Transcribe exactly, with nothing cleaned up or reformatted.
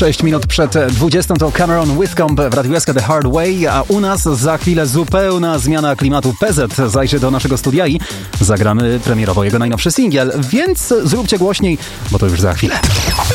sześć minut przed dwudziestą to Cameron Whitcomb w Radiu S K The Hard Way, a u nas za chwilę zupełna zmiana klimatu. P Z zajrzy do naszego studia i zagramy premierowo jego najnowszy singiel, więc zróbcie głośniej, bo to już za chwilę.